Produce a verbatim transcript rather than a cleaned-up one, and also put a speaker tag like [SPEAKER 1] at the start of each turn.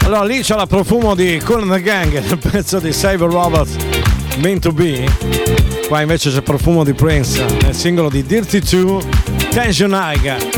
[SPEAKER 1] Allora lì c'è la profumo di Kool and the Gang nel pezzo di Save a Robot Meant to Be. Qua invece c'è il profumo di Prince nel singolo di Dirty due Tension High.